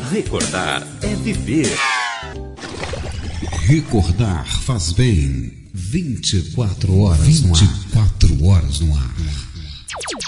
Recordar é viver. Recordar faz bem. 24 horas no ar. 24 horas no ar.